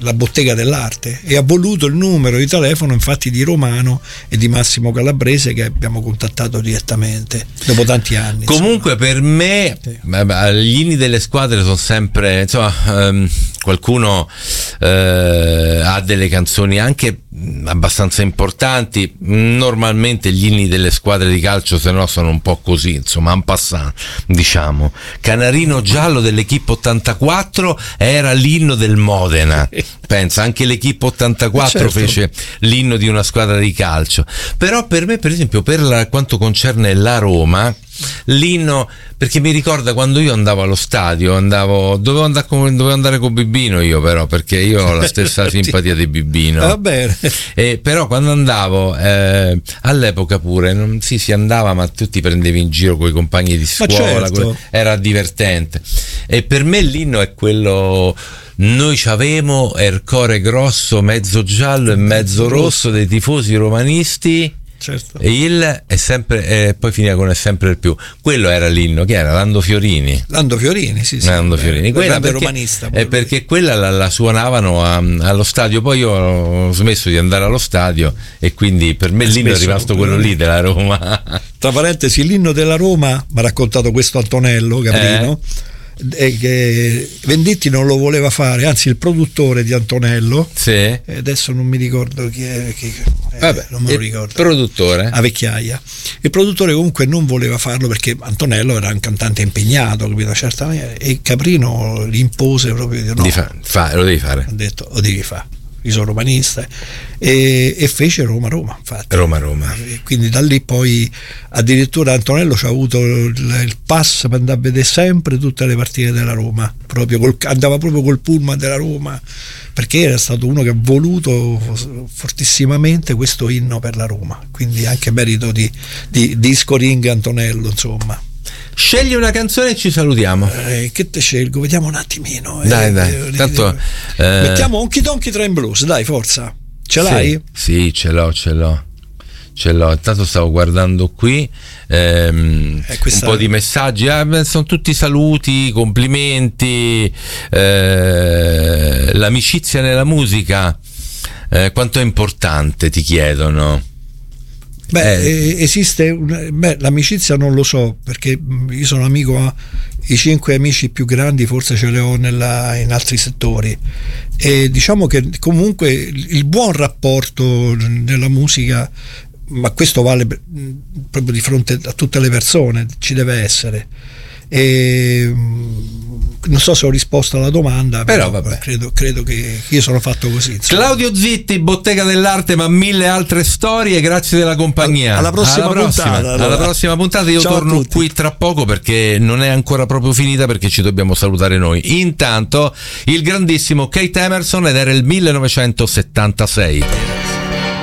la bottega dell'arte, e ha voluto il numero di telefono infatti di Romano e di Massimo Calabrese, che abbiamo contattato direttamente dopo tanti anni. Comunque insomma, per me sì, gli inni delle squadre sono sempre, insomma, qualcuno ha delle canzoni anche abbastanza importanti. Normalmente gli inni delle squadre di calcio se no sono un po' così, insomma, en passant, diciamo. Canarino giallo dell'Equipe 84 era l'inno del Modena, pensa, anche l'Equipe 84 certo, fece l'inno di una squadra di calcio. Però per me, per esempio, per quanto concerne la Roma, l'inno, perché mi ricorda quando io andavo allo stadio, dovevo andare con Bibbino io, però, perché io ho la stessa simpatia di Bibbino. Va bene. Però quando andavo all'epoca pure si andava, ma tu ti prendevi in giro con i compagni di scuola, certo, era divertente. E per me l'inno è quello: noi c'avemo il cuore grosso, mezzo giallo e mezzo rosso dei tifosi romanisti. Certo. E il è sempre, poi finiva con è sempre il più. Quello era l'inno, che era Lando Fiorini. Lando Fiorini, sì, sì. Lando Fiorini. Quella perché, romanista. Perché quella la suonavano allo stadio. Poi io ho smesso di andare allo stadio e quindi per me l'inno è rimasto quello lì della Roma. Tra parentesi, l'inno della Roma mi ha raccontato questo Antonello Caprino. Che Venditti non lo voleva fare, anzi il produttore di Antonello, sì, adesso non mi ricordo chi è, vabbè, non me lo ricordo, produttore a Vecchiaia, il produttore comunque non voleva farlo perché Antonello era un cantante impegnato, capito, una certa maniera, e Caprino gli impose proprio di no, lo devi fare, ha detto lo devi fare, io sono romanista, e fece Roma infatti. Roma. E quindi da lì poi addirittura Antonello ci ha avuto il pass per andare a vedere sempre tutte le partite della Roma, andava proprio col pullman della Roma, perché era stato uno che ha voluto fortissimamente questo inno per la Roma, quindi anche merito di Disco Ring Antonello, insomma. Scegli una canzone e ci salutiamo. Che te scelgo? Vediamo un attimino. Dai. Tanto mettiamo Honky Tonky Train Blues, dai, forza. Ce l'hai? Sì, ce l'ho. Intanto stavo guardando qui un po' di messaggi. Sono tutti saluti, complimenti. L'amicizia nella musica, quanto è importante, ti chiedono. Esiste l'amicizia non lo so, perché io sono amico i 5 amici più grandi forse ce li ho in altri settori, e diciamo che comunque il buon rapporto nella musica, ma questo vale proprio di fronte a tutte le persone, ci deve essere. E non so se ho risposto alla domanda, però vabbè. Credo che io sono fatto così, insomma. Claudio Zitti, Bottega dell'Arte, ma mille altre storie. Grazie della compagnia. Alla prossima puntata. Alla prossima puntata. Io torno qui tra poco, perché non è ancora proprio finita, perché ci dobbiamo salutare noi. Intanto il grandissimo Keith Emerson, ed era il 1976.